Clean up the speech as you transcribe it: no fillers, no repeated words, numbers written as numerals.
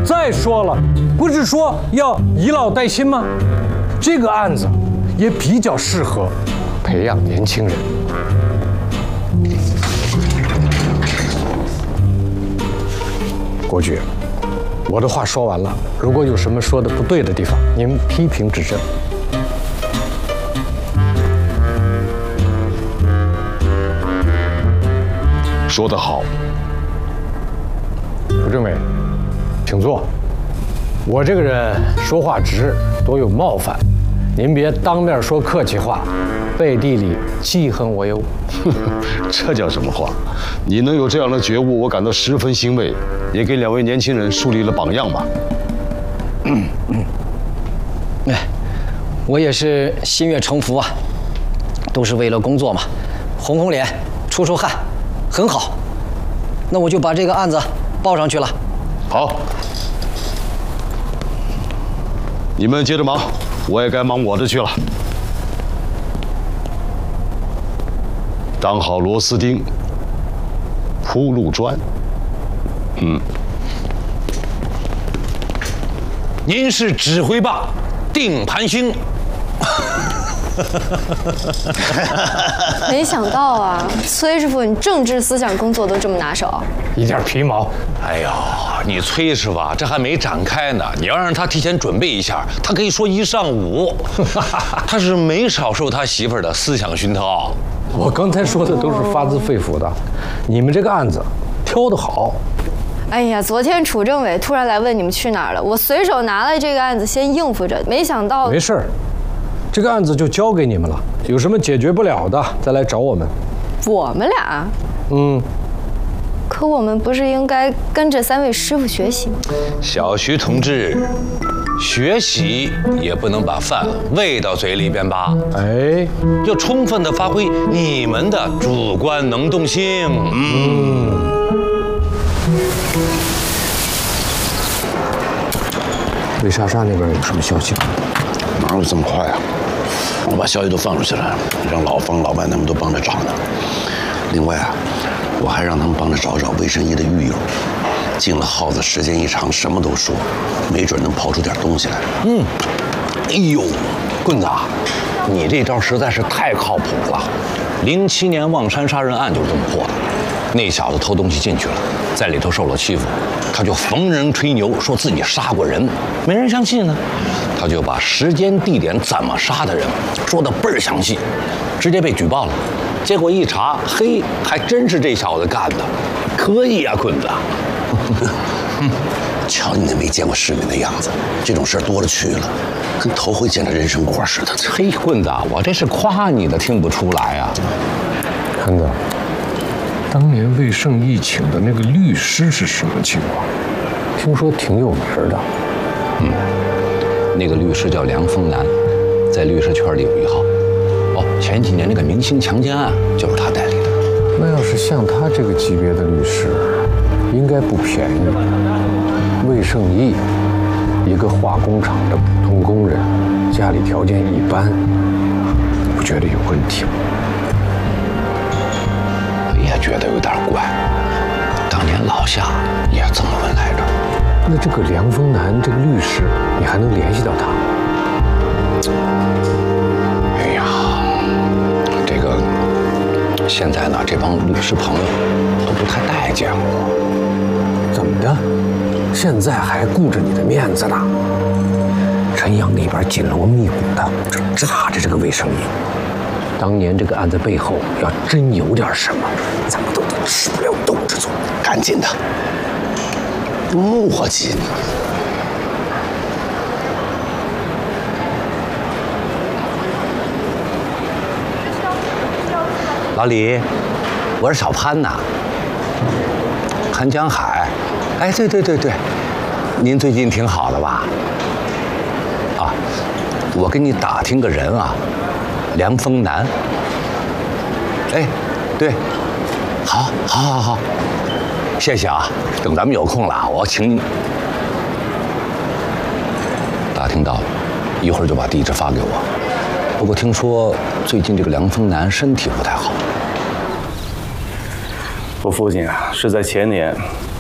再说了，不是说要以老带新吗？这个案子也比较适合培养年轻人。国局，我的话说完了，如果有什么说的不对的地方，您批评指正。 说得好， 吴政委，请坐。我这个人说话直，多有冒犯，您别当面说客气话，背地里记恨我哟。 这叫什么话？你能有这样的觉悟，我感到十分欣慰，也给2位年轻人树立了榜样吧。 哎，我也是心悦诚服啊，都是为了工作嘛，红红脸，出出汗，很好。那我就把这个案子报上去了。 好，你们接着忙，我也该忙我的去了。当好螺丝钉，铺路砖。 您是指挥棒，定盘星。 没想到啊，崔师傅，你政治思想工作都这么拿手。 一点皮毛。 哎呦，你崔师傅啊，这还没展开呢，你要让他提前准备一下，他可以说一上午。他是没少受他媳妇儿的思想熏陶。 我刚才说的都是发自肺腑的，你们这个案子挑得好。 哎呀，昨天楚政委突然来问你们去哪儿了，我随手拿了这个案子先应付着，没想到。 没事儿，这个案子就交给你们了，有什么解决不了的再来找我们。 我们俩？可我们不是应该跟着3位师傅学习吗？ 小徐同志，学习也不能把饭喂到嘴里边吧？ 哎， 要充分的发挥你们的主观能动性。 魏莎莎那边有什么消息吗？ 哪有这么快啊？我把消息都放出去了，让老方、老万他们都帮着找呢。另外啊，我还让他们帮着找找魏圣义的狱友。进了号子，时间一长，什么都说，没准能刨出点东西来。 哎呦，棍子啊，你这招实在是太靠谱了。07年望山杀人案就是这么破的。那小子偷东西进去了，在里头受了欺负，他就逢人吹牛说自己杀过人，没人相信呢。他就把时间、地点、怎么杀的人说得倍儿详细，直接被举报了。结果一查，嘿，还真是这小子干的，可以啊，棍子。 瞧你那没见过世面的样子，这种事儿多了去了，跟头回见着人参果似的。 嘿，棍子，我这是夸你的，听不出来啊。 坤子，当年魏圣义请的那个律师是什么情况？听说挺有名的。 那个律师叫梁峰南，在律师圈里有一号。前几年那个明星强奸案就是他代理的。 那要是像他这个级别的律师，应该不便宜。魏圣义，一个化工厂的普通工人，家里条件一般，你不觉得有问题吗？ 我也觉得有点怪。当年老夏也这么问来着。 那这个梁峰南这个律师，你还能联系到他？ 哎呀，这个现在呢，这帮律师朋友都不太待见我。 怎么的？现在还顾着你的面子呢？陈阳那边紧锣密鼓的正炸着这个魏圣义。当年这个案子背后要真有点什么，咱们都吃不了兜着走。 赶紧的，磨叽呢。 老李，我是小潘呐，潘江海。哎，对，您最近挺好的吧？啊，我给你打听个人啊，梁峰南。哎，对，好，谢谢啊！等咱们有空了，我请你。打听到了，一会儿就把地址发给我。不过听说最近这个梁峰南身体不太好。 我父亲啊，是在前年